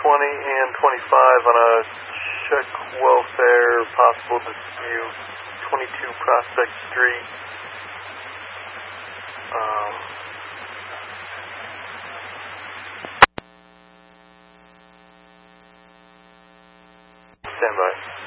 and 25 on a check welfare, possible dispute, 22 Prospect Street. Stand by.